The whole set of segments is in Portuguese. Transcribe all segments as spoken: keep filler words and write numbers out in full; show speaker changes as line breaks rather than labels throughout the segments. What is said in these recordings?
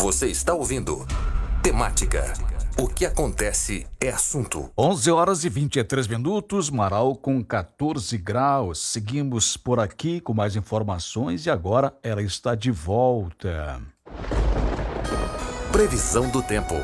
Você está ouvindo Temática. O que acontece é assunto.
onze horas e vinte e três minutos, Marau com catorze graus. Seguimos por aqui com mais informações e agora ela está de volta.
Previsão do tempo.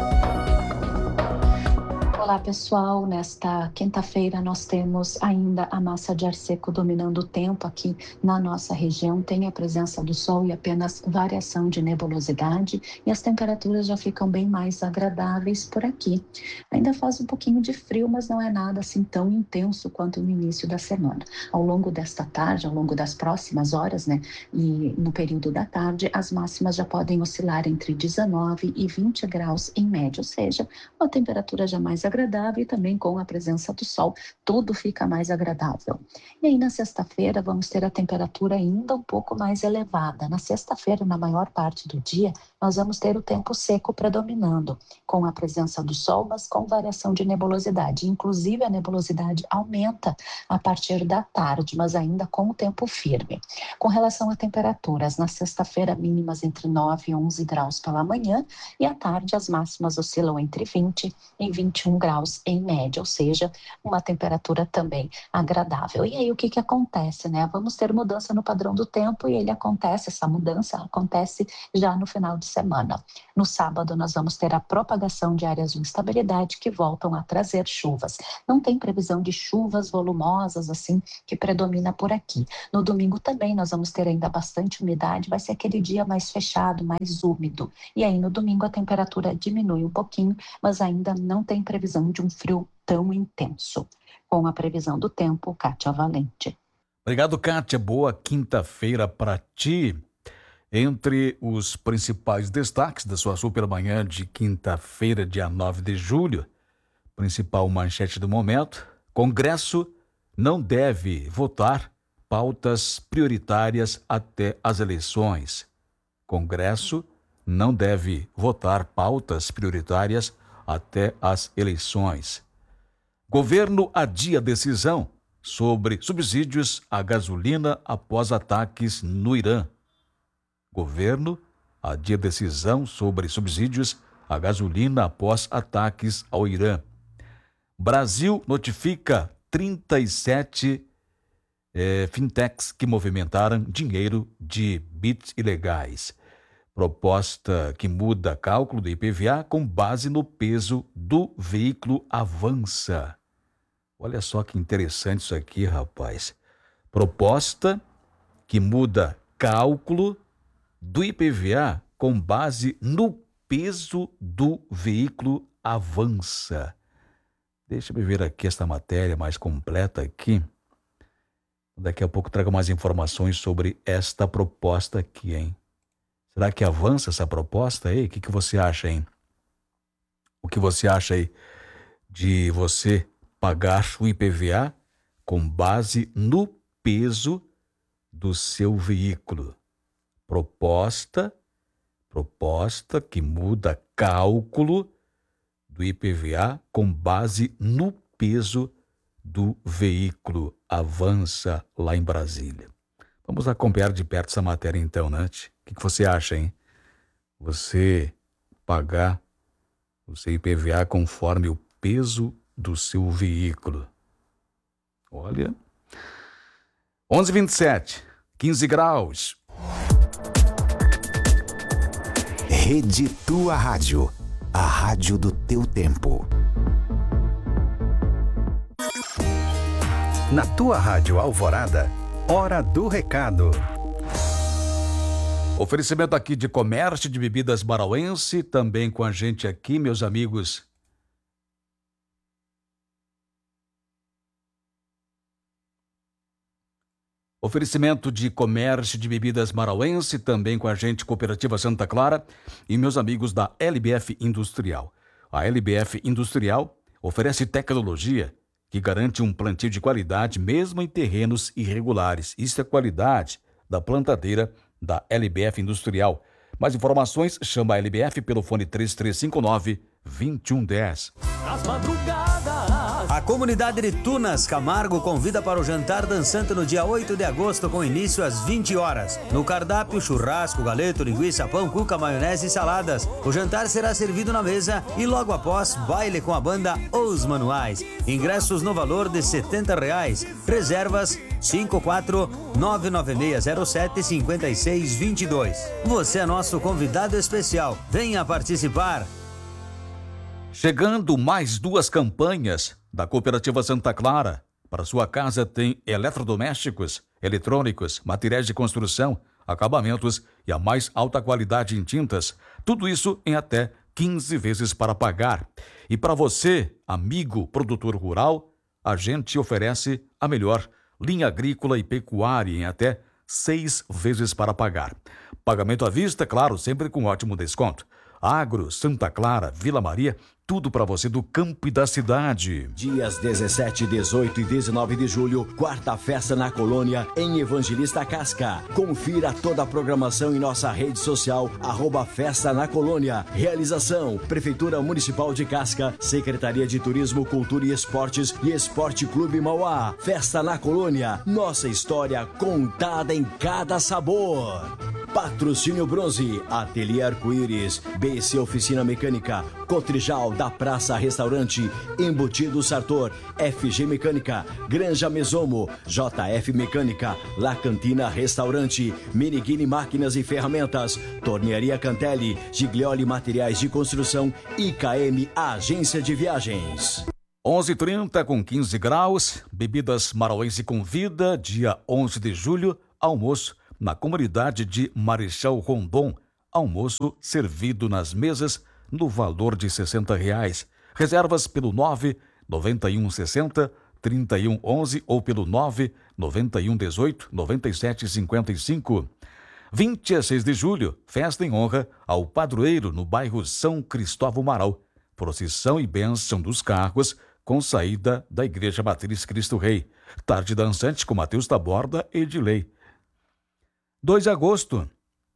Olá pessoal, nesta quinta-feira nós temos ainda a massa de ar seco dominando o tempo aqui na nossa região, tem a presença do sol e apenas variação de nebulosidade e as temperaturas já ficam bem mais agradáveis por aqui. Ainda faz um pouquinho de frio, mas não é nada assim tão intenso quanto no início da semana. Ao longo desta tarde, ao longo das próximas horas, né, e no período da tarde, as máximas já podem oscilar entre dezenove e vinte graus em média, ou seja, uma temperatura já mais agradável e também com a presença do sol, tudo fica mais agradável. E aí na sexta-feira vamos ter a temperatura ainda um pouco mais elevada. Na sexta-feira, na maior parte do dia, nós vamos ter o tempo seco predominando, com a presença do sol, mas com variação de nebulosidade. Inclusive a nebulosidade aumenta a partir da tarde, mas ainda com o tempo firme. Com relação a temperaturas, na sexta-feira mínimas entre nove e onze graus pela manhã e à tarde as máximas oscilam entre vinte e vinte e um graus em média, ou seja, uma temperatura também agradável. E aí o que que acontece, né? Vamos ter mudança no padrão do tempo e ele acontece, essa mudança acontece já no final de semana. No sábado nós vamos ter a propagação de áreas de instabilidade que voltam a trazer chuvas. Não tem previsão de chuvas volumosas assim que predomina por aqui. No domingo também nós vamos ter ainda bastante umidade, vai ser aquele dia mais fechado, mais úmido. E aí no domingo a temperatura diminui um pouquinho, mas ainda não tem previsão de um frio tão intenso. Com a previsão do tempo, Kátia Valente.
Obrigado, Kátia. Boa quinta-feira para ti. Entre os principais destaques da sua supermanhã de quinta-feira, dia nove de julho, principal manchete do momento: Congresso não deve votar pautas prioritárias até as eleições. Congresso não deve votar pautas prioritárias até as eleições. Governo adia decisão sobre subsídios à gasolina após ataques no Irã. Governo adia decisão sobre subsídios à gasolina após ataques ao Irã. Brasil notifica trinta e sete eh, fintechs que movimentaram dinheiro de bits ilegais. Proposta que muda cálculo do I P V A com base no peso do veículo avança. Olha só que interessante isso aqui, rapaz. Proposta que muda cálculo do I P V A com base no peso do veículo avança. Deixa eu ver aqui esta matéria mais completa aqui. Daqui a pouco trago mais informações sobre esta proposta aqui, hein? Será que avança essa proposta aí? O que, que você acha, hein? O que você acha aí de você pagar o I P V A com base no peso do seu veículo? Proposta, proposta que muda cálculo do I P V A com base no peso do veículo. Avança lá em Brasília. Vamos acompanhar de perto essa matéria então, Nath. O que, que você acha, hein? Você pagar o seu I P V A conforme o peso do seu veículo. Olha. onze e vinte e sete, quinze graus.
Rede Tua Rádio, a rádio do teu tempo. Na Tua Rádio Alvorada, hora do recado.
Oferecimento aqui de Comércio de Bebidas Marauense, também com a gente aqui, meus amigos. Oferecimento de Comércio de Bebidas Marauense, também com a gente, Cooperativa Santa Clara e meus amigos da L B F Industrial. A L B F Industrial oferece tecnologia que garante um plantio de qualidade mesmo em terrenos irregulares. Isso é qualidade da plantadeira da L B F Industrial. Mais informações, chama a L B F pelo fone três três cinco nove, vinte e um dez.
Nas madrugadas. A comunidade de Tunas Camargo convida para o jantar dançante no dia oito de agosto, com início às vinte horas. No cardápio, churrasco, galeto, linguiça, pão, cuca, maionese e saladas. O jantar será servido na mesa e logo após, baile com a banda Os Manuais. Ingressos no valor de setenta reais. Reservas cinco quatro nove nove seis zero sete cinco seis dois dois. Você é nosso convidado especial. Venha participar.
Chegando mais duas campanhas da Cooperativa Santa Clara. Para sua casa tem eletrodomésticos, eletrônicos, materiais de construção, acabamentos e a mais alta qualidade em tintas. Tudo isso em até quinze vezes para pagar. E para você, amigo produtor rural, a gente oferece a melhor linha agrícola e pecuária em até seis vezes para pagar. Pagamento à vista, claro, sempre com ótimo desconto. Agro, Santa Clara, Vila Maria, tudo para você do campo e da cidade.
Dias dezessete, dezoito e dezenove de julho, quarta festa na colônia em Evangelista Casca. Confira toda a programação em nossa rede social, arroba Festa na Colônia. Realização, Prefeitura Municipal de Casca, Secretaria de Turismo, Cultura e Esportes e Esporte Clube Mauá. Festa na Colônia, nossa história contada em cada sabor. Patrocínio Bronze, Ateliê Arco-Íris, B C Oficina Mecânica, Cotrijal da Praça Restaurante, Embutido Sartor, F G Mecânica, Granja Mesomo, J F Mecânica, La Cantina Restaurante, Miniguini Máquinas e Ferramentas, Tornearia Cantelli, Giglioli Materiais de Construção e K M Agência de Viagens.
onze e trinta com quinze graus, Bebidas Marauense convida, dia onze de julho, almoço na comunidade de Marechal Rondon. Almoço servido nas mesas no valor de sessenta reais. Reservas pelo nove nove um seis zero trinta e um onze ou pelo nove nove um dezoito noventa e sete cinquenta e cinco. vinte e seis de julho, festa em honra ao padroeiro no bairro São Cristóvão Marau. Procissão e bênção dos cargos com saída da Igreja Matriz Cristo Rei. Tarde dançante com Matheus Taborda e Edilei. dois de agosto.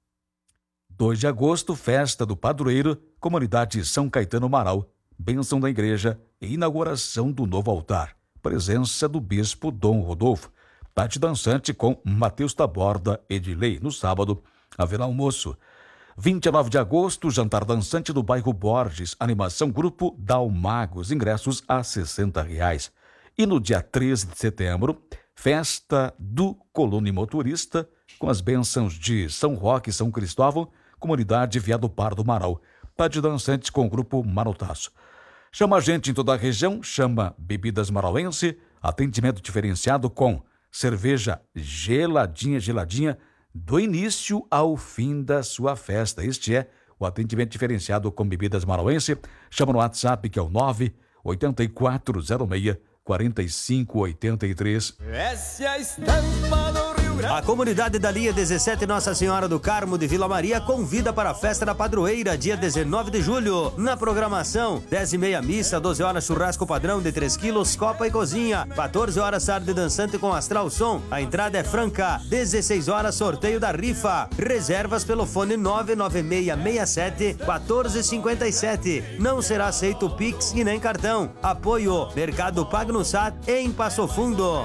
dois de agosto, festa do padroeiro, comunidade São Caetano Marau, bênção da igreja e inauguração do novo altar. Presença do bispo Dom Rodolfo. Tarde dançante com Matheus Taborda e Edilei. No sábado, haverá almoço. vinte e nove de agosto, jantar dançante do bairro Borges, animação grupo Dalmagos, ingressos a sessenta reais. E no dia treze de setembro, festa do Colônia Motorista, com as bênçãos de São Roque e São Cristóvão, comunidade Viado Pardo Marau. Tarde dançante com o grupo Marotaço. Chama a gente em toda a região, chama Bebidas Marauense, atendimento diferenciado com cerveja geladinha, geladinha, do início ao fim da sua festa. Este é o atendimento diferenciado com Bebidas Marauense. Chama no WhatsApp, que é o nove oito quatro zero seis quatro cinco oito três.
Essa é a estampa do Rio Grande. A comunidade da Linha dezessete Nossa Senhora do Carmo de Vila Maria convida para a festa da padroeira, dia dezenove de julho. Na programação, dez e meia missa, doze horas churrasco padrão de três quilos, copa e cozinha. quatorze horas tarde dançante com Astral Som. A entrada é franca. dezesseis horas sorteio da rifa. Reservas pelo fone nove nove seis seis sete quatro cinco sete. Não será aceito Pix e nem cartão. Apoio Mercado Pago no S A T em Passo Fundo.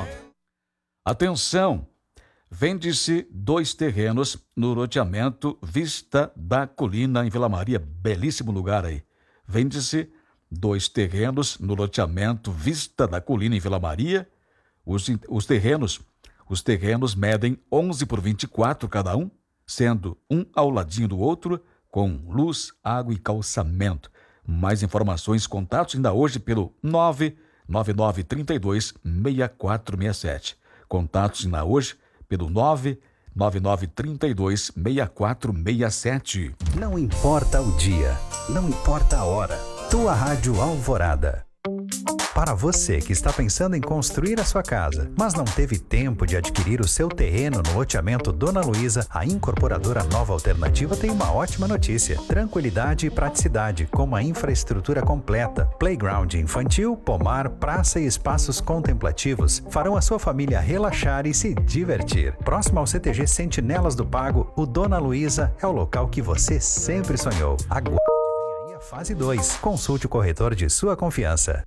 Atenção! Vende-se dois terrenos no loteamento Vista da Colina, em Vila Maria. Belíssimo lugar aí. Vende-se dois terrenos no loteamento Vista da Colina, em Vila Maria. Os, os terrenos os terrenos medem onze por vinte e quatro cada um, sendo um ao ladinho do outro, com luz, água e calçamento. Mais informações, contatos ainda hoje pelo nove nove nove três dois seis quatro seis sete. Contatos ainda hoje pelo nove nove nove três dois seis quatro seis sete.
Não importa o dia, não importa a hora. Tua Rádio Alvorada. Para você que está pensando em construir a sua casa, mas não teve tempo de adquirir o seu terreno no loteamento Dona Luísa, a incorporadora Nova Alternativa tem uma ótima notícia. Tranquilidade e praticidade, com uma infraestrutura completa. Playground infantil, pomar, praça e espaços contemplativos farão a sua família relaxar e se divertir. Próximo ao C T G Sentinelas do Pago, o Dona Luísa é o local que você sempre sonhou. Agora Fase dois. Consulte o corretor de sua confiança.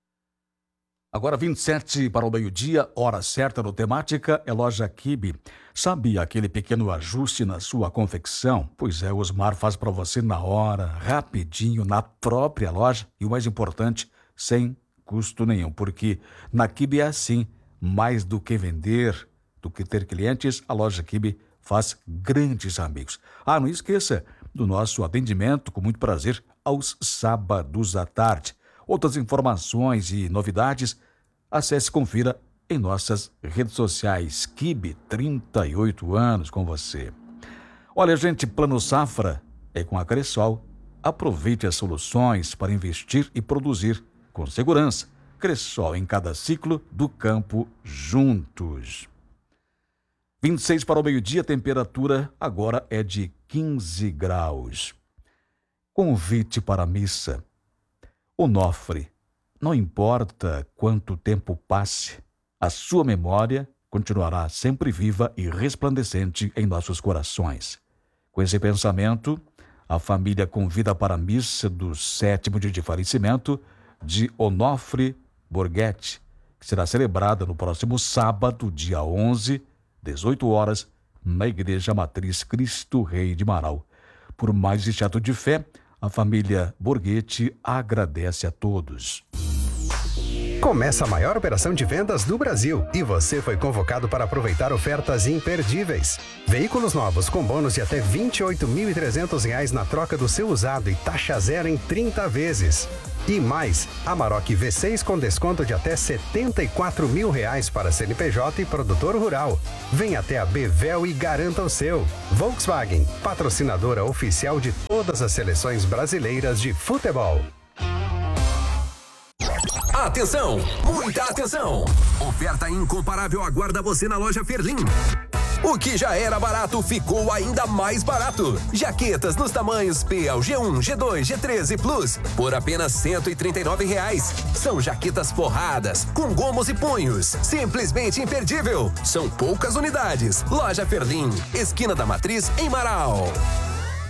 Agora vinte e sete para o meio-dia, hora certa no Temática, é Loja Kibe. Sabe aquele pequeno ajuste na sua confecção? Pois é, o Osmar faz para você na hora, rapidinho, na própria loja e o mais importante, sem custo nenhum, porque na Kibe é assim, mais do que vender, do que ter clientes, a Loja Kibe faz grandes amigos. Ah, não esqueça do nosso atendimento, com muito prazer, aos sábados à tarde. Outras informações e novidades, acesse e confira em nossas redes sociais. Kibe, trinta e oito anos com você. Olha, gente, Plano Safra é com a Cressol. Aproveite as soluções para investir e produzir com segurança. Cressol em cada ciclo do campo juntos. vinte e seis para o meio-dia, a temperatura agora é de quinze graus. Convite para a missa. Onofre, não importa quanto tempo passe, a sua memória continuará sempre viva e resplandecente em nossos corações. Com esse pensamento, a família convida para a missa do sétimo dia de falecimento de Onofre Borghetti, que será celebrada no próximo sábado, dia onze, dezoito horas, na Igreja Matriz Cristo Rei de Marau. Por mais este ato de fé, a família Borghetti agradece a todos.
Começa a maior operação de vendas do Brasil e você foi convocado para aproveitar ofertas imperdíveis. Veículos novos com bônus de até vinte e oito mil e trezentos reais na troca do seu usado e taxa zero em trinta vezes. E mais, Amarok V seis com desconto de até setenta e quatro mil reais para C N P J e produtor rural. Venha até a Bevel e garanta o seu. Volkswagen, patrocinadora oficial de todas as seleções brasileiras de futebol.
Atenção, muita atenção! Oferta incomparável aguarda você na Loja Ferlin. O que já era barato ficou ainda mais barato. Jaquetas nos tamanhos P ao G um, G dois, G três e Plus por apenas cento e trinta e nove reais. São jaquetas forradas, com gomos e punhos. Simplesmente imperdível. São poucas unidades. Loja Ferlin, esquina da Matriz, em Marau.